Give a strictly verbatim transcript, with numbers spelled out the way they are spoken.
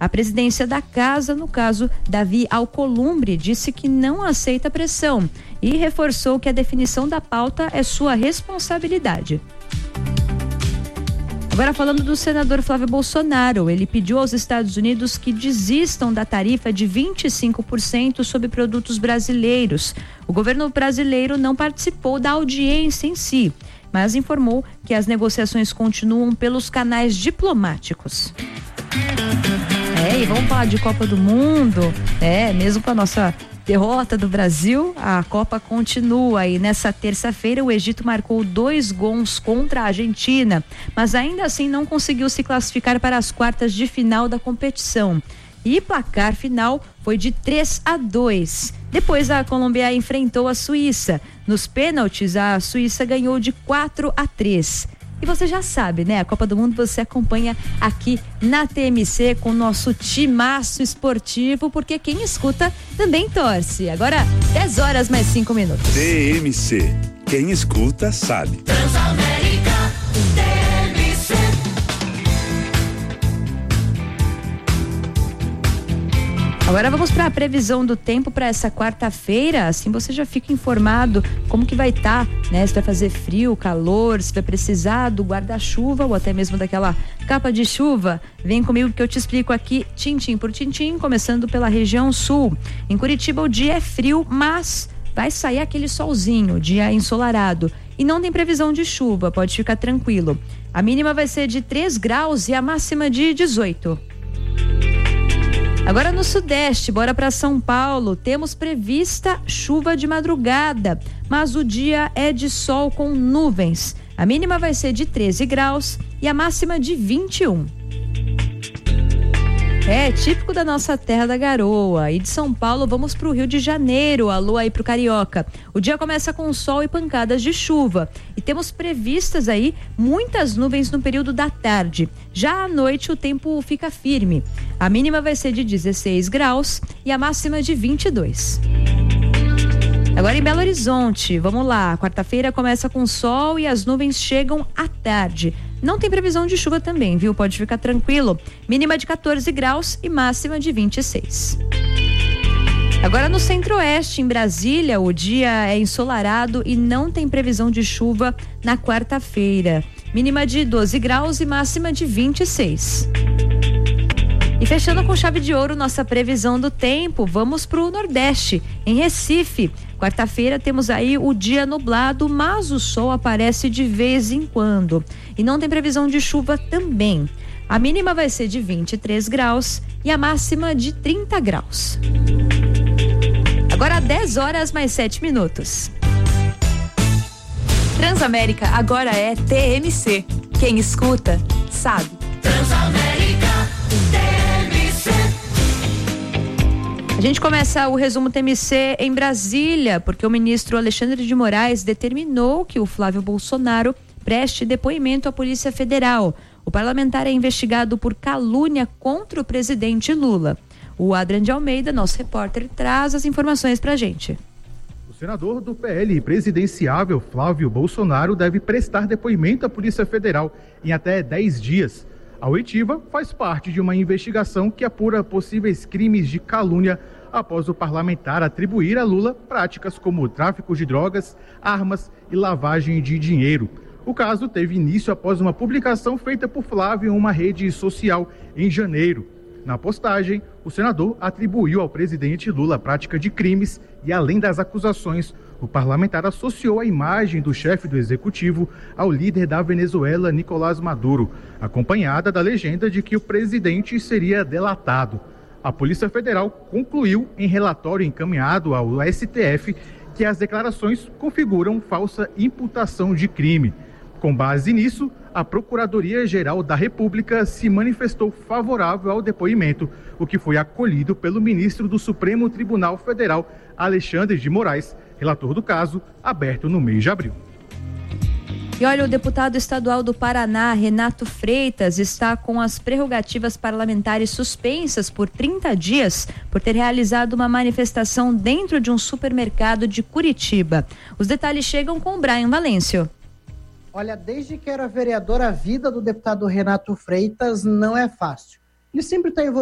A presidência da casa, no caso, Davi Alcolumbre, disse que não aceita pressão e reforçou que a definição da pauta é sua responsabilidade. Agora falando do senador Flávio Bolsonaro, ele pediu aos Estados Unidos que desistam da tarifa de vinte e cinco por cento sobre produtos brasileiros. O governo brasileiro não participou da audiência em si, mas informou que as negociações continuam pelos canais diplomáticos. É, e vamos falar de Copa do Mundo, é, mesmo com a nossa derrota do Brasil, a Copa continua e nessa terça-feira o Egito marcou dois gols contra a Argentina, mas ainda assim não conseguiu se classificar para as quartas de final da competição. E placar final foi de três a dois. Depois a Colômbia enfrentou a Suíça. Nos pênaltis, a Suíça ganhou de quatro a três. E você já sabe, né? A Copa do Mundo você acompanha aqui na T M C com o nosso timaço esportivo, porque quem escuta também torce. Agora, dez horas mais cinco minutos. T M C. Quem escuta sabe. Transamérica, T M C. Agora vamos para a previsão do tempo para essa quarta-feira, assim você já fica informado como que vai estar, tá, né? Se vai fazer frio, calor, se vai precisar do guarda-chuva ou até mesmo daquela capa de chuva. Vem comigo que eu te explico aqui, tintim por tintim, começando pela região sul. Em Curitiba o dia é frio, mas vai sair aquele solzinho, dia ensolarado. E não tem previsão de chuva, pode ficar tranquilo. A mínima vai ser de três graus e a máxima de dezoito. Agora no sudeste, bora para São Paulo, temos prevista chuva de madrugada, mas o dia é de sol com nuvens. A mínima vai ser de treze graus e a máxima de vinte e um. É típico da nossa terra da garoa. E de São Paulo vamos para o Rio de Janeiro, alô aí pro Carioca. O dia começa com sol e pancadas de chuva. E temos previstas aí muitas nuvens no período da tarde. Já à noite o tempo fica firme. A mínima vai ser de dezesseis graus e a máxima de vinte e dois. Agora em Belo Horizonte, vamos lá. Quarta-feira começa com sol e as nuvens chegam à tarde. Não tem previsão de chuva também, viu? Pode ficar tranquilo. Mínima de quatorze graus e máxima de vinte e seis. Agora no Centro-Oeste, em Brasília, o dia é ensolarado e não tem previsão de chuva na quarta-feira. Mínima de doze graus e máxima de vinte e seis. E fechando com chave de ouro nossa previsão do tempo, vamos para o Nordeste, em Recife. Quarta-feira temos aí o dia nublado, mas o sol aparece de vez em quando. E não tem previsão de chuva também. A mínima vai ser de vinte e três graus e a máxima de trinta graus. Agora dez horas mais sete minutos. Transamérica agora é T M C. Quem escuta, sabe. Transamérica, T M C. A gente começa o resumo T M C em Brasília, porque o ministro Alexandre de Moraes determinou que o Flávio Bolsonaro preste depoimento à Polícia Federal. O parlamentar é investigado por calúnia contra o presidente Lula. O Adrian de Almeida, nosso repórter, traz as informações pra gente. O senador do P L presidenciável, Flávio Bolsonaro, deve prestar depoimento à Polícia Federal em até dez dias. A oitiva faz parte de uma investigação que apura possíveis crimes de calúnia após o parlamentar atribuir a Lula práticas como tráfico de drogas, armas e lavagem de dinheiro. O caso teve início após uma publicação feita por Flávio em uma rede social em janeiro. Na postagem, o senador atribuiu ao presidente Lula a prática de crimes e, além das acusações, o parlamentar associou a imagem do chefe do executivo ao líder da Venezuela, Nicolás Maduro, acompanhada da legenda de que o presidente seria delatado. A Polícia Federal concluiu em relatório encaminhado ao S T F que as declarações configuram falsa imputação de crime. Com base nisso, a Procuradoria-Geral da República se manifestou favorável ao depoimento, o que foi acolhido pelo ministro do Supremo Tribunal Federal, Alexandre de Moraes, relator do caso, aberto no mês de abril. E olha, o deputado estadual do Paraná, Renato Freitas, está com as prerrogativas parlamentares suspensas por trinta dias por ter realizado uma manifestação dentro de um supermercado de Curitiba. Os detalhes chegam com o Brian Valêncio. Olha, desde que era vereador, a vida do deputado Renato Freitas não é fácil. Ele sempre está envolvido